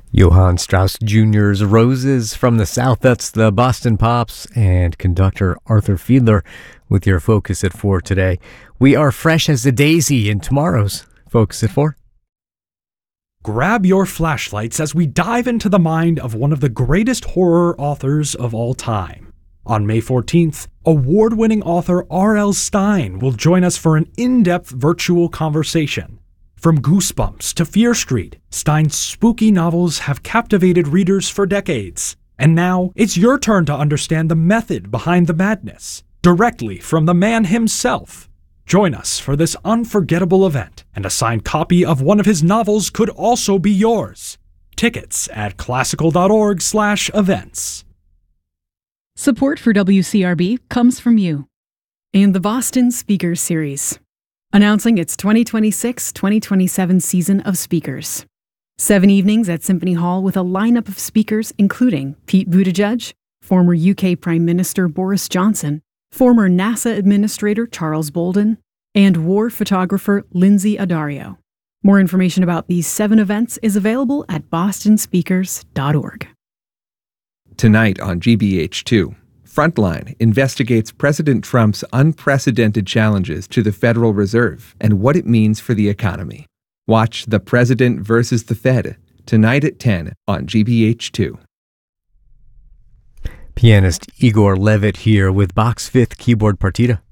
Johann Strauss Jr.'s Roses from the South. That's the Boston Pops and conductor Arthur Fiedler with your Focus at 4 today. We are fresh as a daisy in tomorrow's Focus at 4. Grab your flashlights as we dive into the mind of one of the greatest horror authors of all time. On May 14th, award-winning author R.L. Stine will join us for an in-depth virtual conversation. From Goosebumps to Fear Street, Stine's spooky novels have captivated readers for decades. And now, it's your turn to understand the method behind the madness, directly from the man himself. Join us for this unforgettable event, and a signed copy of one of his novels could also be yours. Tickets at classical.org/events. Support for WCRB comes from you and the Boston Speakers Series, announcing its 2026-2027 season of speakers. 7 evenings at Symphony Hall with a lineup of speakers including Pete Buttigieg, former UK Prime Minister Boris Johnson, former NASA Administrator Charles Bolden, and war photographer Lindsay Addario. More information about these 7 events is available at bostonspeakers.org. Tonight on GBH2, Frontline investigates President Trump's unprecedented challenges to the Federal Reserve and what it means for the economy. Watch The President versus the Fed tonight at 10 on GBH2. Pianist Igor Levit here with Bach's Fifth Keyboard Partita.